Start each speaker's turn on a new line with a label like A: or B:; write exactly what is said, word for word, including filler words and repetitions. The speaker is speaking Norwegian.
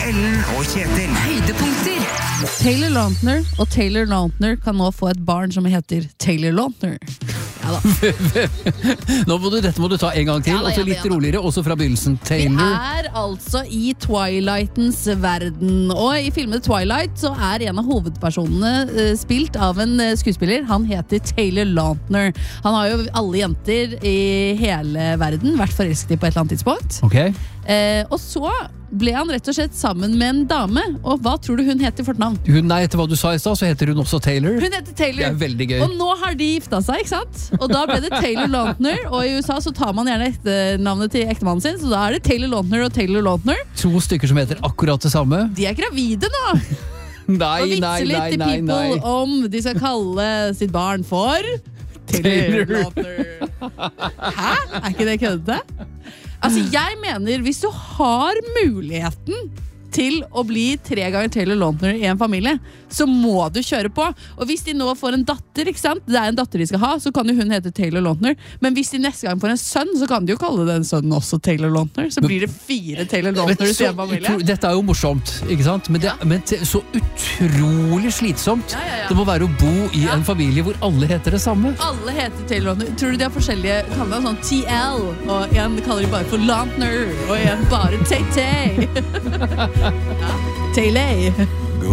A: Ellen og Kjetil.
B: Høydepunkter.
C: Taylor Lautner og Taylor Lautner kan nå få et barn som heter Taylor Lautner. Ja da.
D: Nå må du, dette må du ta en gang til,
C: Ja da,
D: og så
C: ja da,
D: litt
C: ja da.
D: roligere, også fra begynnelsen.
C: Vi
D: Taylor.
C: er altså i Twilightens verden, og i filmen Twilight så er en av hovedpersonene eh, spilt av en eh, skuespiller. Han heter Taylor Lautner. Han har jo alle jenter i hele verden vært forelsket i på et eller annet tidspunkt.
D: Ok.
C: Eh, og så ble han rett og slett sammen med en dame, og hva tror du hun het i fornavn?
D: Hun, nei, etter hva du sa i stad, så heter hun også Taylor.
C: Hun heter Taylor.
D: Det er veldig gøy.
C: Og nå har de gifta seg, ikke sant? Og da ble det Taylor Lautner, og i U S A så tar man gjerne navnet til ektemannen sin, så da er det Taylor Lautner og Taylor Lautner.
D: To stykker som heter akkurat det samme.
C: De er gravide nå!
D: Nei,
C: Og
D: nei,
C: vitser litt
D: nei,
C: til
D: nei,
C: people
D: nei.
C: om de skal kalle sitt barn for Taylor
D: Taylor.
C: Lautner. Hæ? Er ikke det køddete? Altså, jeg mener, hvis du har muligheten til å bli tre ganger Taylor Lautner i en familie, så må du kjøre på. Og hvis de nå får en datter, ikke sant? Det er en datter de skal ha, så kan jo hun hete Taylor Lautner. Men hvis de neste gang får en sønn, så kan de jo kalle den sønnen også Taylor Lautner. Så blir det fire Taylor
D: Men
C: Lautners i
D: så
C: en familie.
D: utro- Dette er jo morsomt, ikke sant? Men, det, men te- så utrolig slitsomt
C: Ja, ja, ja.
D: det må være å bo i
C: Ja.
D: en familie hvor alle heter det samme.
C: Alle heter Taylor Lautner. Tror du de har forskjellige kaller sånn T L, og en kaller de bare for Lautner, og en bare Tay-Tay. Ja, Taylor.